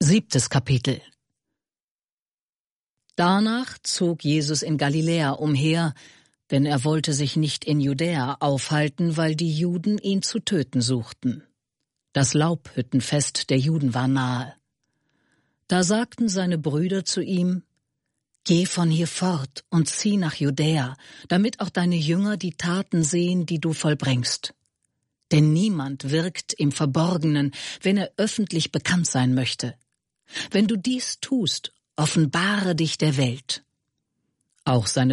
7. Kapitel. Danach zog Jesus in Galiläa umher, denn er wollte sich nicht in Judäa aufhalten, weil die Juden ihn zu töten suchten. Das Laubhüttenfest der Juden war nahe. Da sagten seine Brüder zu ihm: Geh von hier fort und zieh nach Judäa, damit auch deine Jünger die Taten sehen, die du vollbringst. Denn niemand wirkt im Verborgenen, wenn er öffentlich bekannt sein möchte. Wenn du dies tust, offenbare dich der Welt. Auch seine